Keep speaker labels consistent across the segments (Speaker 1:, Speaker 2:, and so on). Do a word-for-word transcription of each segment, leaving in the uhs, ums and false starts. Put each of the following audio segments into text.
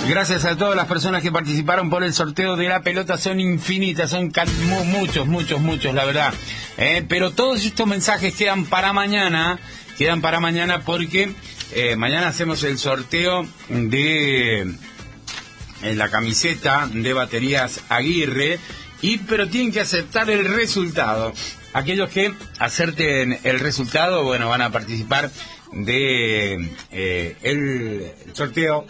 Speaker 1: Gracias a todas las personas que participaron por el sorteo de la pelota. Son infinitas, son mu muchos, muchos, muchos, la verdad. Eh, pero todos estos mensajes quedan para mañana, quedan para mañana porque eh, mañana hacemos el sorteo de eh, la camiseta de Baterías Aguirre, y pero tienen que aceptar el resultado. Aquellos que acerten el resultado, bueno, van a participar de eh, el sorteo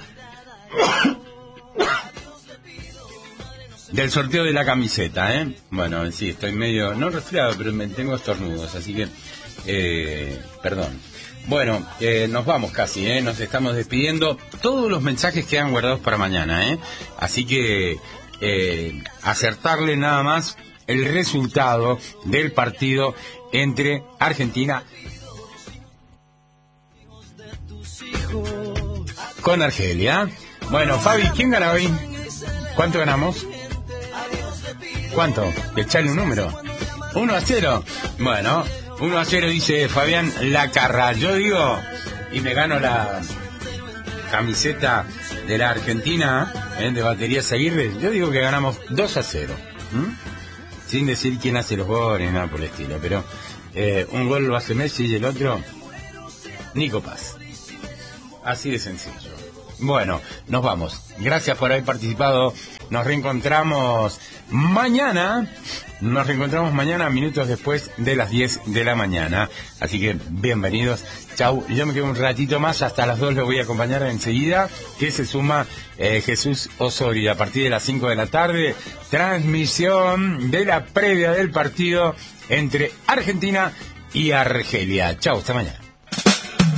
Speaker 1: del sorteo de la camiseta, ¿eh? Bueno, sí, estoy medio, no resfriado, pero me tengo estornudos, así que, eh, perdón. Bueno, eh, nos vamos casi, ¿eh? Nos estamos despidiendo. Todos los mensajes quedan guardados para mañana, ¿eh? Así que, eh, acertarle nada más el resultado del partido entre Argentina con Argelia. Bueno, Fabi, ¿quién gana hoy? ¿Cuánto ganamos? ¿Cuánto? Echale un número. uno a cero. Bueno, uno a cero dice Fabián Lacarra. Yo digo, y me gano la camiseta de la Argentina, ¿eh? De Baterías Aguirre. Yo digo que ganamos dos a cero. ¿Mm? Sin decir quién hace los goles, nada por el estilo. Pero eh, un gol lo hace Messi y el otro Nico Paz. Así de sencillo. Bueno, nos vamos. Gracias por haber participado. Nos reencontramos mañana. Nos reencontramos mañana, minutos después de las diez de la mañana. Así que bienvenidos. Chau. Yo me quedo un ratito más. Hasta las dos los voy a acompañar enseguida. Que se suma eh, Jesús Osorio. A partir de las cinco de la tarde, transmisión de la previa del partido entre Argentina y Argelia. Chau, hasta mañana.